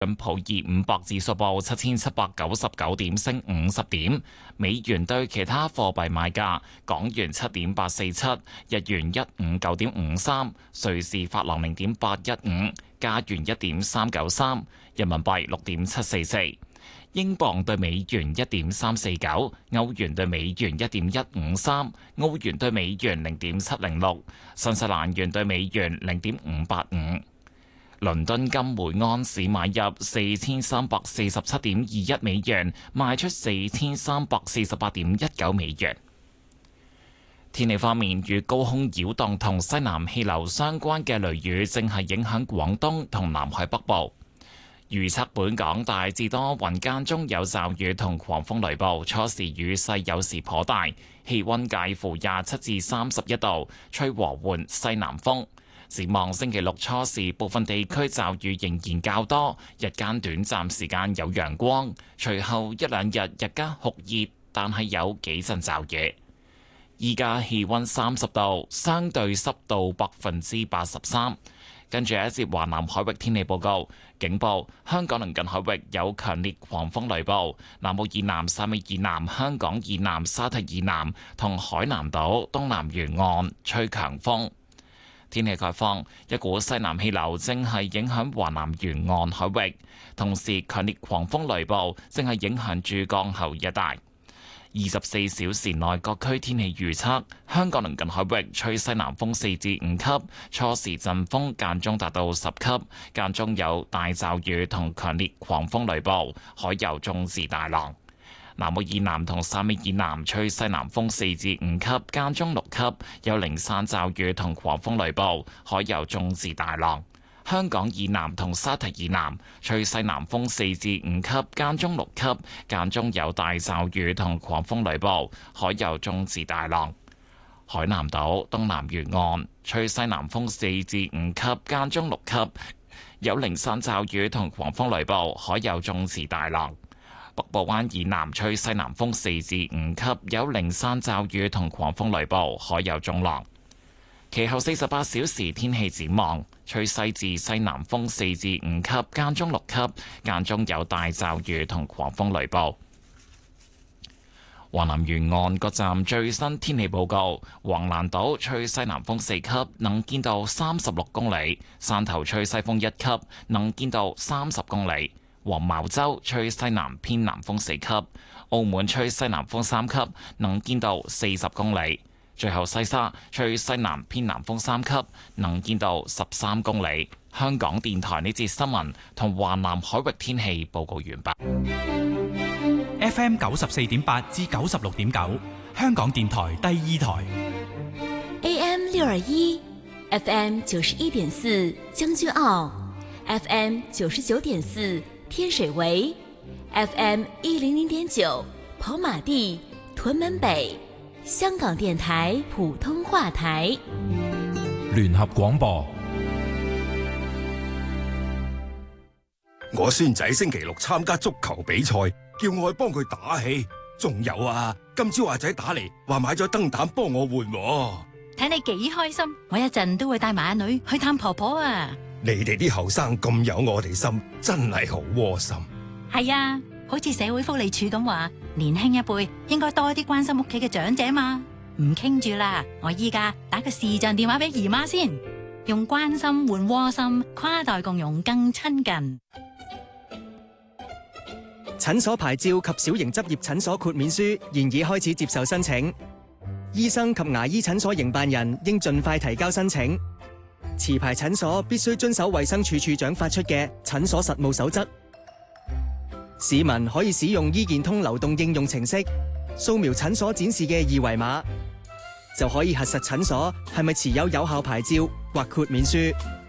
普爾500指數報7799點，升50點。美元對其他貨幣買價：港元7.847，日元159.53，瑞士法郎0.815，加元1.393，人民幣6.744。英鎊對美元1.349，歐元對美元1.153，澳元對美元0.706，新西蘭元對美元0.585。倫敦金每盎司買入4347.21美元，賣出4348.19美元。天氣方面，與高空擾動同西南氣流相關嘅雷雨正係影響廣東同南海北部。預測本港大致多雲間中有驟雨同狂風雷暴，初時雨勢有時頗大，氣溫介乎27至31度，吹和緩西南風。展望星期六初時，部分地區驟雨仍然較多，日間短暫時間有陽光，隨後一兩日日間酷熱，但係有幾陣驟雨。依家氣溫30度，相對濕度83%。跟住一節華南海域天氣報告，警報：香港鄰近海域有強烈狂風雷暴，南澳以南、汕尾以南、香港以南、沙堤以南同海南島東南沿岸吹強風。天氣概況：一股西南氣流正係影響華南沿岸海域，同時強烈狂風雷暴正係影響珠江口一帶。24小時內各區天氣預測：香港鄰近海域吹西南風4至5級，初時陣風間中達到10級，間中有大驟雨同強烈狂風雷暴，海有中至大浪。南澳以南同汕尾以南吹西南風4至5級，間中6級，有零散驟雨同狂風雷暴，海有中至大浪。香港以南同沙堤以南吹西南風4至5級，間中6級，間中有大驟雨同狂風雷暴，海有中至大浪。海南島東南沿岸吹西南風4至5級，間中6級，有零散驟雨同狂風雷暴，海有中至大浪。北部灣以南吹西南風4至5級，有零散驟雨同狂風雷暴，海有中浪。其後48小時天氣展望，吹西至西南風4至5級，間中6級，間中有大驟雨同狂風雷暴。華南沿岸各站最新天氣報告：橫瀾島吹西南風4級，能見度36公里；汕頭吹西風1級，能見度30公里；黃茅洲吹西南偏南風4級；澳門吹西南風3級，能見度40公里。最後西沙吹西南偏南風3級，能見度13公里。香港電台呢節新聞同華南海域天氣報告完畢。 FM 94.8至96.9，香港電台第2台。 AM 621，FM 91.4，將軍澳 ，FM 99.4，天水圍 ，FM 100.9，跑馬地、屯門北。香港電台普通話台， 聯合廣播。 我孫仔星期六參加足球比賽，叫我去幫佢打氣。仲有啊，今朝阿仔打嚟話買咗燈膽幫我換。 睇你幾開心，我一陣都會帶埋阿女去探婆婆啊！ 你哋啲後生咁有我哋心，真係好窩心。 係啊。好似社會福利署咁話，年輕一輩應該多啲關心屋企嘅長者嘛。唔傾住啦，我依家打個視像電話俾姨媽先，用關心換窩心，跨代共融更親近。 診所牌照及小型執業診所豁免書現已開始接受申請，醫生及牙醫診所營辦人應盡快提交申請。持牌診所必須遵守衛生署署長發出嘅診所實務守則。市民可以使用醫健通流動應用程式，掃描診所展示嘅二維碼，就可以核實診所係咪持有有效牌照或豁免書。